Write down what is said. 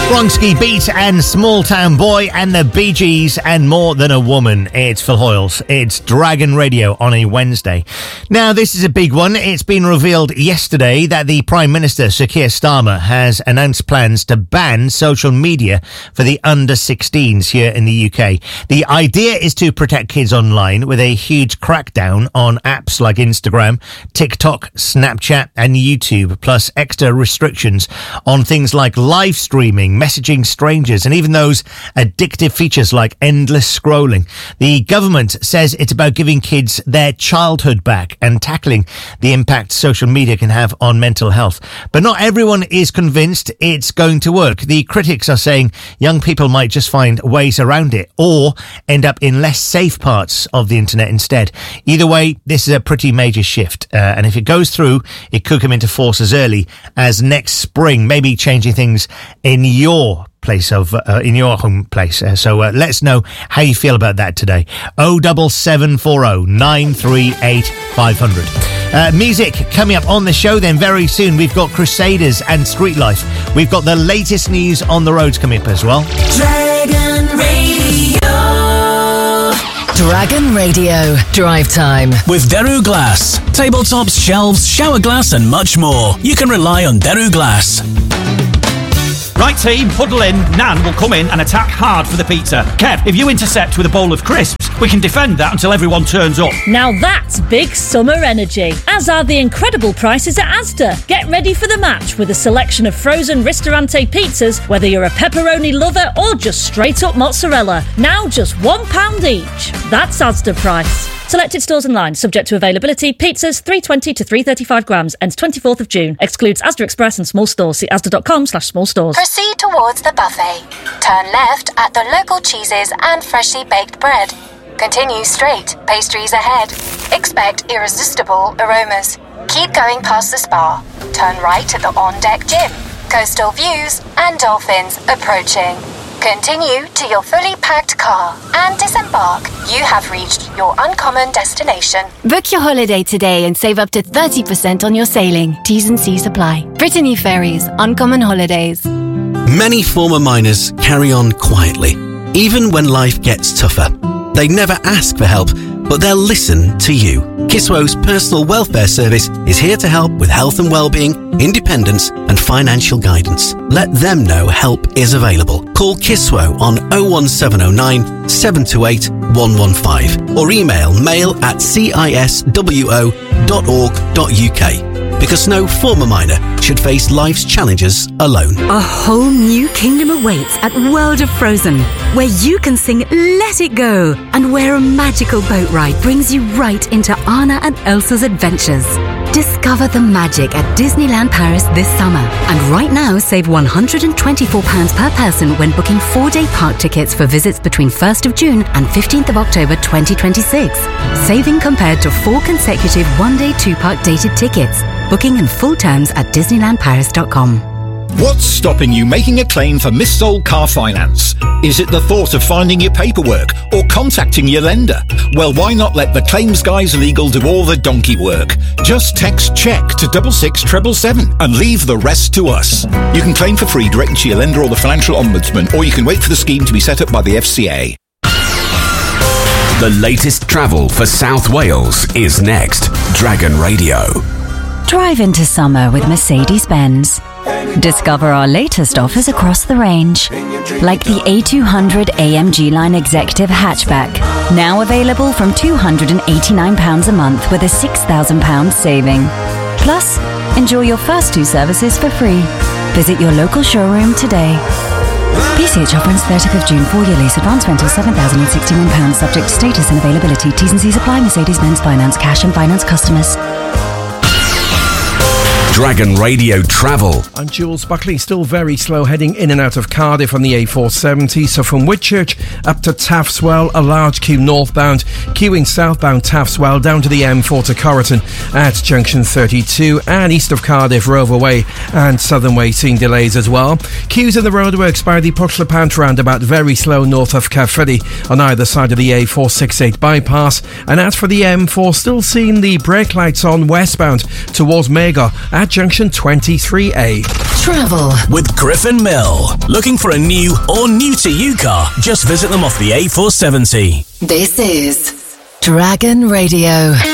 Bronski Beat and Small Town Boy and the Bee Gees and More Than a Woman. It's Phil Hoyles. It's Dragon Radio on a Wednesday. Now, this is a big one. It's been revealed yesterday that the Prime Minister, Sir Keir Starmer, has announced plans to ban social media for the under-16s here in the UK. The idea is to protect kids online with a huge crackdown on apps like Instagram, TikTok, Snapchat and YouTube, plus extra restrictions on things like live streaming, messaging strangers, and even those addictive features like endless scrolling. The government says it's about giving kids their childhood back and tackling the impact social media can have on mental health. But not everyone is convinced it's going to work. The critics are saying young people might just find ways around it or end up in less safe parts of the internet instead. Either way, this is a pretty major shift. And if it goes through, it could come into force as early as next spring, maybe changing things in your place in your home place. So let us know how you feel about that today. 07740 938 500. Music coming up on the show then very soon. We've got Crusaders and Street Life. We've got the latest news on the roads coming up as well. Dragon Radio. Dragon Radio. Drive time. With Deru Glass. Tabletops, shelves, shower glass and much more. You can rely on Deru Glass. Right team, huddle in. Nan will come in and attack hard for the pizza. Kev, if you intercept with a bowl of crisps, we can defend that until everyone turns up. Now that's big summer energy, as are the incredible prices at Asda. Get ready for the match with a selection of frozen Ristorante pizzas, whether you're a pepperoni lover or just straight up mozzarella. Now just £1 each. That's Asda price. Selected stores and lines, subject to availability. Pizzas 320 to 335 grams, ends 24th of June. Excludes Asda Express and small stores. See asda.com/small stores. Proceed towards the buffet. Turn left at the local cheeses and freshly baked bread. Continue straight, pastries ahead. Expect irresistible aromas. Keep going past the spa. Turn right at the on-deck gym. Coastal views and dolphins approaching. Continue to your fully packed car and disembark. You have reached your uncommon destination. Book your holiday today and save up to 30% on your sailing. T's and C's apply. Brittany Ferries, Uncommon Holidays. Many former miners carry on quietly, even when life gets tougher. They never ask for help, but they'll listen to you. Kiswo's personal welfare service is here to help with health and well-being, independence and financial guidance. Let them know help is available. Call Kiswo on 01709 728 115 or email mail@ciswo.org.uk. Because no former miner should face life's challenges alone. A whole new kingdom awaits at World of Frozen, where you can sing Let It Go and where a magical boat ride brings you right into Anna and Elsa's adventures. Discover the magic at Disneyland Paris this summer. And right now, save £124 per person when booking 4-day park tickets for visits between 1st of June and 15th of October 2026. Saving compared to 4 consecutive 1-day 2-park dated tickets. Booking and full terms at DisneylandParis.com. What's stopping you making a claim for missold car finance? Is it the thought of finding your paperwork or contacting your lender? Well, why not let the Claims Guys Legal do all the donkey work? Just text CHECK to 66777 and leave the rest to us. You can claim for free directly to your lender or the Financial Ombudsman, or you can wait for the scheme to be set up by the FCA. The latest travel for South Wales is next. Dragon Radio. Drive into summer with Mercedes-Benz. Discover our latest offers across the range, like the A200 AMG Line Executive Hatchback, now available from £289 a month with a £6,000 saving. Plus, enjoy your first 2 services for free. Visit your local showroom today. PCH offer ends 30th of June. 4-year lease. Advance rental £7,061. Subject to status and availability. T's and C's apply. Mercedes-Benz Finance. Cash and finance customers. Dragon Radio Travel. I'm Jules Buckley, still very slow heading in and out of Cardiff on the A470. So from Whitchurch up to Taffswell, a large queue northbound, queuing southbound Taffswell down to the M4 to Corriton at junction 32, and east of Cardiff, Rover Way and Southern Way seeing delays as well. Queues in the roadworks by the Pwllhepant roundabout, very slow north of Caerphilly on either side of the A468 bypass. And as for the M4, still seeing the brake lights on westbound towards Magor at at junction 23A. Travel with Griffin Mill. Looking for a new or new to you car? Just visit them off the A470. This is Dragon Radio.